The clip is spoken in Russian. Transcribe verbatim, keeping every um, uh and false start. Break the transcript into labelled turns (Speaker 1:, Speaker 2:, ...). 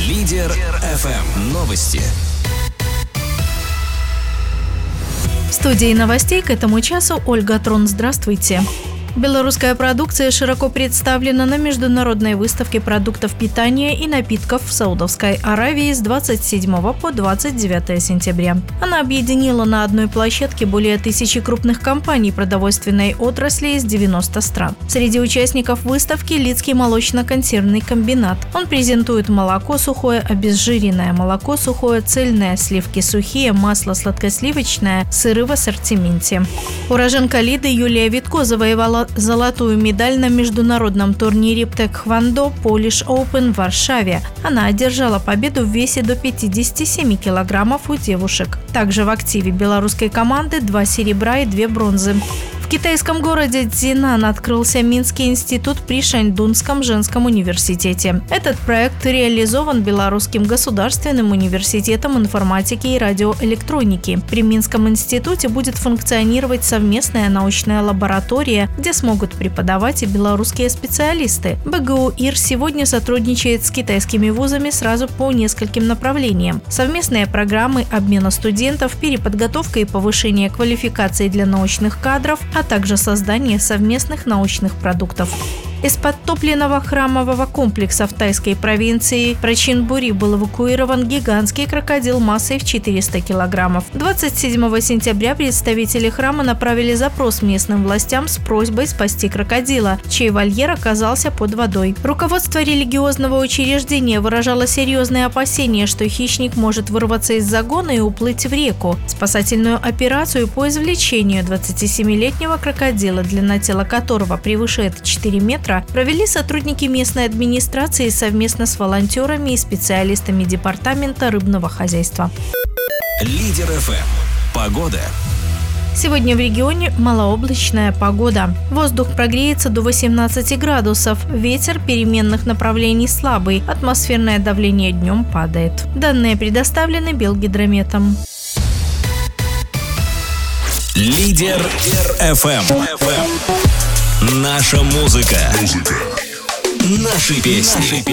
Speaker 1: Лидер эф эм. Новости.
Speaker 2: В студии новостей к этому часу Ольга Трон. Здравствуйте. Белорусская продукция широко представлена на международной выставке продуктов питания и напитков в Саудовской Аравии с двадцать седьмого по двадцать девятое сентября. Она объединила на одной площадке более тысячи крупных компаний продовольственной отрасли из девяноста стран. Среди участников выставки Лидский молочно-консервный комбинат. Он презентует молоко сухое, обезжиренное молоко сухое, цельное, сливки сухие, масло сладкосливочное, сыры в ассортименте. Уроженка Лиды Юлия Витко завоевала золотую медаль на международном турнире Тэквондо Polish Open в Варшаве. Она одержала победу в весе до пятидесяти семи килограммов у девушек. Также в активе белорусской команды два серебра и две бронзы. В китайском городе Цзинан открылся Минский институт при Шаньдунском женском университете. Этот проект реализован Белорусским государственным университетом информатики и радиоэлектроники. При Минском институте будет функционировать совместная научная лаборатория, где смогут преподавать и белорусские специалисты. БГУ-ИР сегодня сотрудничает с китайскими вузами сразу по нескольким направлениям. Совместные программы обмена студентов, переподготовка и повышение квалификации для научных кадров, а также создание совместных научных продуктов. Из подтопленного храмового комплекса в тайской провинции Прачинбури был эвакуирован гигантский крокодил массой в четыреста килограммов. двадцать седьмого сентября представители храма направили запрос местным властям с просьбой спасти крокодила, чей вольер оказался под водой. Руководство религиозного учреждения выражало серьезные опасения, что хищник может вырваться из загона и уплыть в реку. Спасательную операцию по извлечению двадцатисемилетнего крокодила, длина тела которого превышает четыре метра, провели сотрудники местной администрации совместно с волонтерами и специалистами департамента рыбного хозяйства.
Speaker 1: Лидер эф эм. Погода.
Speaker 2: Сегодня в регионе малооблачная погода. Воздух прогреется до восемнадцати градусов. Ветер переменных направлений слабый. Атмосферное давление днем падает. Данные предоставлены Белгидрометом.
Speaker 1: Лидер эф эм. Наша музыка. Наши песни.